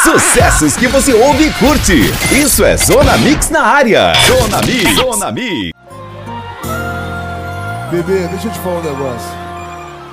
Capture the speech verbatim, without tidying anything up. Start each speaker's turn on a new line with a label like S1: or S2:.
S1: Sucessos que você ouve e curte. Isso é Zona Mix na área. Zona Mix. Zona Mix.
S2: Bebê, deixa eu te falar um negócio.